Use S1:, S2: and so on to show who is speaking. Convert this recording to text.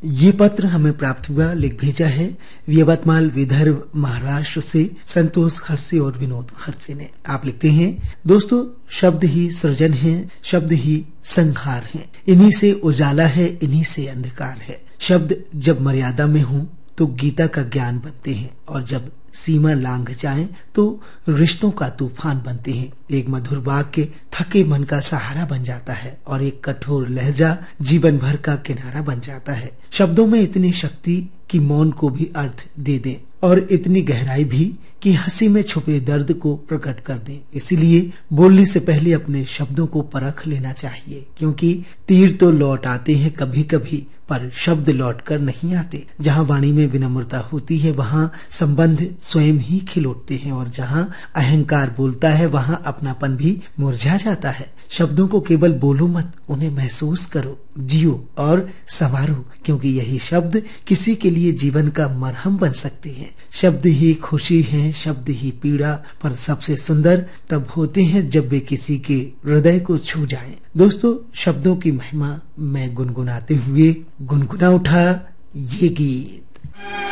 S1: ये पत्र हमें प्राप्त हुआ, लिख भेजा है यवतमाल विदर्भ महाराष्ट्र से संतोष खरसे और विनोद खरसे ने। आप लिखते हैं, दोस्तों शब्द ही सृजन है, शब्द ही संहार है, इन्हीं से उजाला है, इन्हीं से अंधकार है। शब्द जब मर्यादा में हों तो गीता का ज्ञान बनते हैं और जब सीमा लांघ जाएं तो रिश्तों का तूफान बनते हैं। एक मधुर वाक्य थके मन का सहारा बन जाता है और एक कठोर लहजा जीवन भर का किनारा बन जाता है। शब्दों में इतनी शक्ति कि मौन को भी अर्थ दे दें और इतनी गहराई भी कि हंसी में छुपे दर्द को प्रकट कर दें। इसीलिए बोलने से पहले अपने शब्दों को परख लेना चाहिए, क्योंकि तीर तो लौट आते हैं कभी कभी, पर शब्द लौट कर नहीं आते। जहाँ वाणी में विनम्रता होती है वहाँ संबंध स्वयं ही खिल उठते हैं और जहाँ अहंकार बोलता है वहाँ अपनापन भी मुरझा जाता है। शब्दों को केवल बोलो मत, उन्हें महसूस करो, जियो और संवारो, क्योंकि यही शब्द किसी के लिए जीवन का मरहम बन सकते हैं। शब्द ही खुशी है, शब्द ही पीड़ा, पर सबसे सुंदर तब होते हैं जब वे किसी के हृदय को छू जाएं। दोस्तों शब्दों की महिमा में गुनगुनाते हुए गुनगुना उठा ये गीत।